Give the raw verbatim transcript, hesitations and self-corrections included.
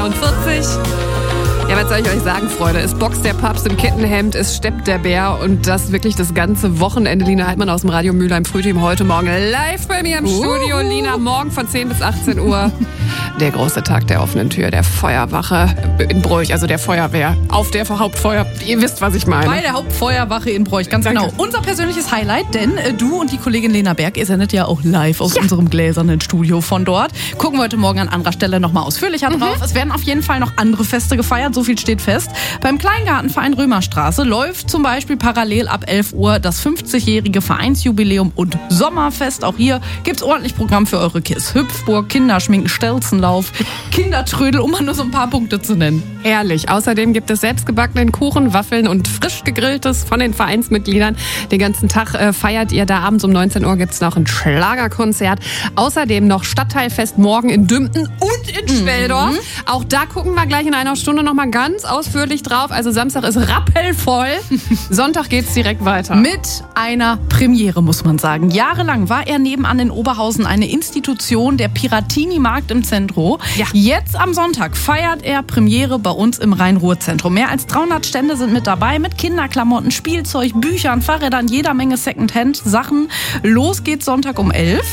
dreiundvierzig. Ja, was soll ich euch sagen, Freunde? Es boxt der Papst im Kettenhemd, es steppt der Bär und das wirklich das ganze Wochenende. Lina Heidmann aus dem Radio Mülheim Frühteam heute Morgen live bei mir im Studio. Uh-huh. Lina, morgen von zehn bis achtzehn Uhr. Der große Tag der offenen Tür, der Feuerwache in Broich, also der Feuerwehr. Auf der Hauptfeuer, ihr wisst, was ich meine. Bei der Hauptfeuerwache in Broich, ganz Danke. Genau. Unser persönliches Highlight, denn äh, du und die Kollegin Lena Berg, ihr sendet ja auch live aus ja. unserem gläsernen Studio von dort. Gucken wir heute Morgen an anderer Stelle nochmal ausführlicher mhm. drauf. Es werden auf jeden Fall noch andere Feste gefeiert, so viel steht fest. Beim Kleingartenverein Römerstraße läuft zum Beispiel parallel ab elf Uhr das fünfzigjährige Vereinsjubiläum und Sommerfest. Auch hier gibt's ordentlich Programm für eure Kids. Hüpfburg, Kinderschminken, Stelzenlauf, Kindertrödel, um mal nur so ein paar Punkte zu nennen. Ehrlich. Außerdem gibt es selbstgebackenen Kuchen, Waffeln und frisch gegrilltes von den Vereinsmitgliedern. Den ganzen Tag äh, feiert ihr da. Abends um neunzehn Uhr gibt's noch ein Schlagerkonzert. Außerdem noch Stadtteilfest morgen in Dümpten und in Schweldorf. Mhm. Auch da gucken wir gleich in einer Stunde noch mal ganz ausführlich drauf. Also Samstag ist rappelvoll. Sonntag geht's direkt weiter. Mit einer Premiere, muss man sagen. Jahrelang war er nebenan in Oberhausen eine Institution, der Piratini-Markt im Zentrum. Ja. Jetzt am Sonntag feiert er Premiere bei uns im Rhein-Ruhr-Zentrum. Mehr als dreihundert Stände sind mit dabei, mit Kinderklamotten, Spielzeug, Büchern, Fahrrädern, jeder Menge Secondhand-Sachen. Los geht's Sonntag um elf.